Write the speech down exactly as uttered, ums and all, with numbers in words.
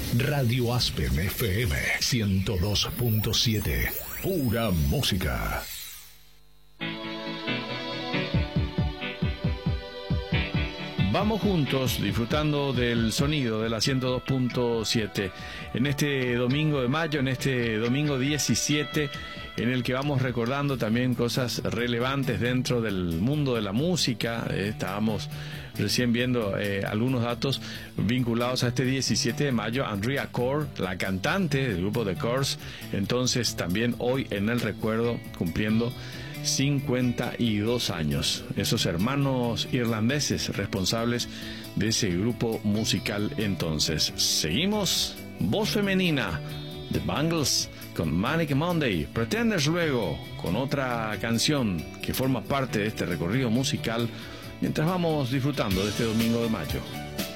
Radio Aspen F M ciento dos punto siete. Pura música. Vamos juntos disfrutando del sonido de la ciento dos punto siete en este domingo de mayo, en este domingo diecisiete, en el que vamos recordando también cosas relevantes dentro del mundo de la música. Eh, estábamos recién viendo eh, algunos datos vinculados a este diecisiete de mayo. Andrea Corr, la cantante del grupo The Corrs, entonces también hoy en el recuerdo, cumpliendo cincuenta y dos años. Esos hermanos irlandeses responsables de ese grupo musical entonces. Seguimos, voz femenina, The Bangles con Manic Monday, Pretenders luego con otra canción que forma parte de este recorrido musical mientras vamos disfrutando de este domingo de mayo.